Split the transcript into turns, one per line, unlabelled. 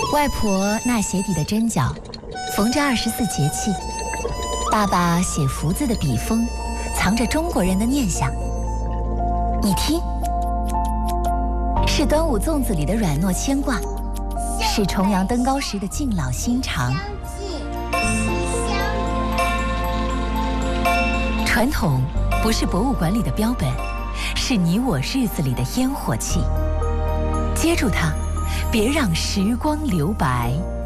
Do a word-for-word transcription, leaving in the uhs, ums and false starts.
外婆那鞋底的针脚，缝着二十四节气；爸爸写福字的笔锋，藏着中国人的念想。你听，是端午粽子里的软糯牵挂，是重阳登高时的敬老心肠。传统不是博物馆里的标本，是你我日子里的烟火气。接住它，别让时光留白。